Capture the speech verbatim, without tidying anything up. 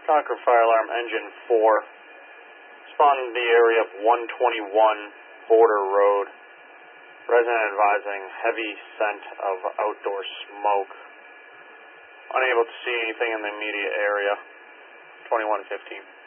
Soccer fire alarm engine four. Responding to the area of one twenty-one Border Road. Resident advising heavy scent of outdoor smoke. Unable to see anything in the immediate area. twenty-one fifteen.